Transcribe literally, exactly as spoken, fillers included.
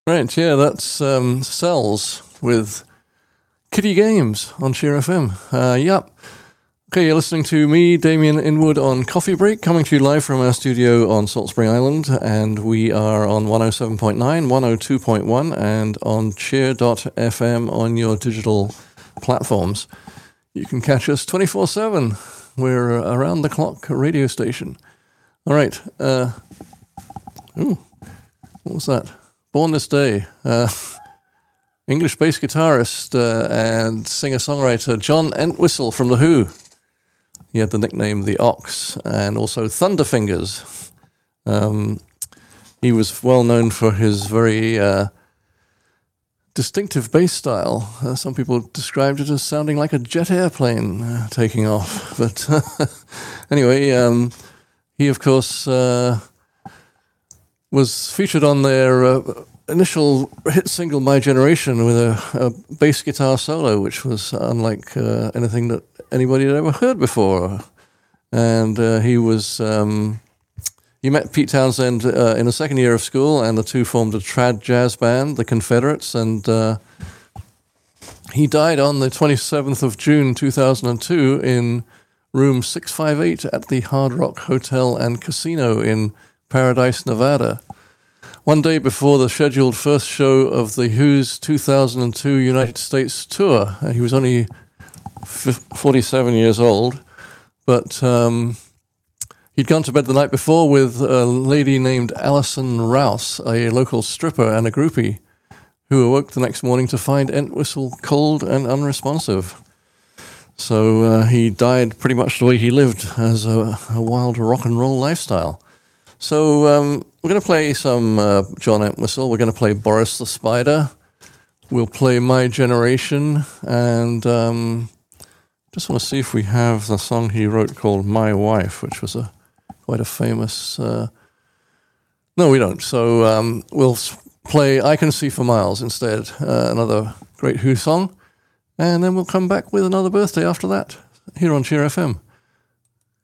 Right, yeah, that's um, Cells with Kitty Games on Cheer F M. Uh, yep. Okay, you're listening to me, Damien Inwood, on Coffee Break, coming to you live from our studio on Salt Spring Island, and we are on one oh seven point nine, one oh two point one, and on cheer dot f m on your digital platforms. You can catch us twenty-four seven. We're a around-the-clock radio station. All right. Uh, ooh, what was that? Born This Day. Uh, English bass guitarist uh, and singer-songwriter John Entwistle from The Who. He had the nickname The Ox, and also Thunderfingers. Um, he was well known for his very uh, distinctive bass style. Uh, some people described it as sounding like a jet airplane uh, taking off. But uh, anyway, um, he, of course, uh, was featured on their uh, initial hit single, My Generation, with a, a bass guitar solo, which was unlike uh, anything that anybody had ever heard before. And uh, he was, um, he met Pete Townsend uh, in the second year of school, and the two formed a trad jazz band, the Confederates, and uh, he died on the twenty-seventh of June, two thousand two, in room six five eight at the Hard Rock Hotel and Casino in Paradise, Nevada. One day before the scheduled first show of the Who's two thousand two United States tour. Uh, he was only f- forty-seven years old, but um, he'd gone to bed the night before with a lady named Alison Rouse, a local stripper and a groupie, who awoke the next morning to find Entwistle cold and unresponsive. So uh, he died pretty much the way he lived, as a, a wild rock and roll lifestyle. So um, we're going to play some uh, John Entwistle. We're going to play Boris the Spider. We'll play My Generation. And um, just want to see if we have the song he wrote called My Wife, which was a quite a famous... Uh... No, we don't. So um, we'll play I Can See for Miles instead, uh, another great Who song. And then we'll come back with another birthday after that, here on Cheer F M.